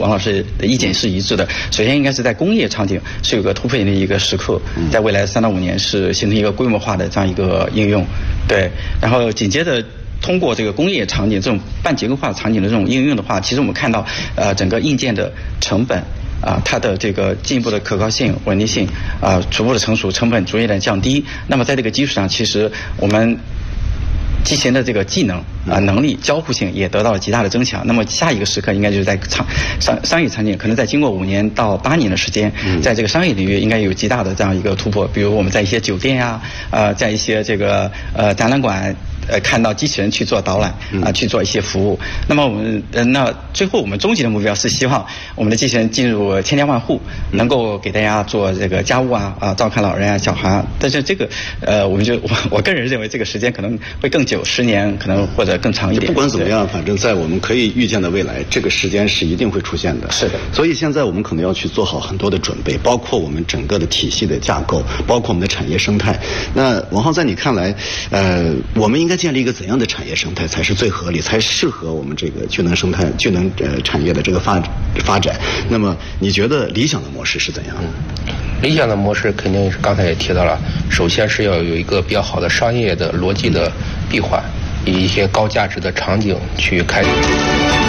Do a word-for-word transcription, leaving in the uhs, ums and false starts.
王老师的意见是一致的。首先应该是在工业场景是有个突破性的一个时刻，在未来三到五年是形成一个规模化的这样一个应用。对，然后紧接着。通过这个工业场景这种半结构化场景的这种应用的话，其实我们看到，呃，整个硬件的成本啊、呃，它的这个进一步的可靠性、稳定性啊、呃，逐步的成熟，成本逐渐的降低。那么在这个基础上，其实我们机器人的这个技能啊、呃、能力、交互性也得到了极大的增强。那么下一个时刻应该就是在场商商业场景，可能在经过五年到八年的时间，在这个商业领域应该有极大的这样一个突破。比如我们在一些酒店呀、啊，呃，在一些这个呃展览馆。呃，看到机器人去做导览啊、呃，去做一些服务。那么我们呃，那最后我们终极的目标是希望我们的机器人进入千家万户，能够给大家做这个家务啊啊，照看老人啊、小孩啊。但是这个呃，我们就我我个人认为这个时间可能会更久，十年可能或者更长一点。 不管怎么样，反正在我们可以预见的未来，这个时间是一定会出现的。 是的。 所以现在我们可能要去做好很多的准备，包括我们整个的体系的架构，包括我们的产业生态。那王浩，在你看来，呃，我们应该建立一个怎样的产业生态才是最合理、才适合我们这个聚能生态、聚能呃产业的这个发发展？那么你觉得理想的模式是怎样的？ 嗯，理想的模式肯定是刚才也提到了，首先是要有一个比较好的商业的逻辑的闭环，以一些高价值的场景去开展。